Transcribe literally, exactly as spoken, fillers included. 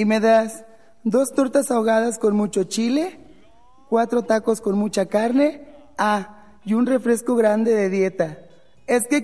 Y me das dos tortas ahogadas con mucho chile, cuatro tacos con mucha carne, ah, y un refresco grande de dieta. Es que